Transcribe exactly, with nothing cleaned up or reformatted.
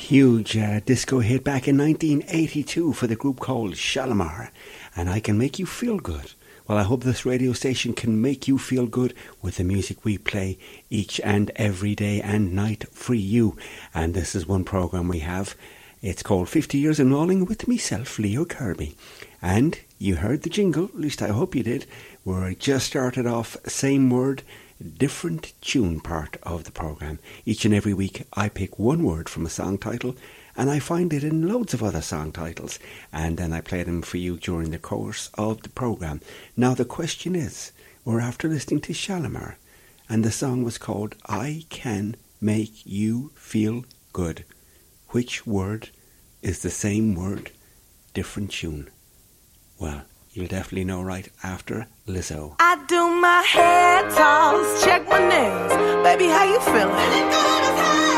Huge uh, disco hit back in nineteen eighty-two for the group called Shalimar, and I Can Make You Feel Good. Well, I hope this radio station can make you feel good with the music we play each and every day and night for you. And this is one program we have. It's called fifty years in Rolling with myself, Leo Kirby. And you heard the jingle, at least I hope you did, where I just started off same word, different tune part of the program. Each and every week I pick one word from a song title and I find it in loads of other song titles, and then I play them for you during the course of the program. Now the question is, we're after listening to Shalimar and the song was called I Can Make You Feel Good. Which word is the same word, different tune? Well, you'll definitely know right after Lizzo. I do my hair toss, check my nails. Baby, how you feeling?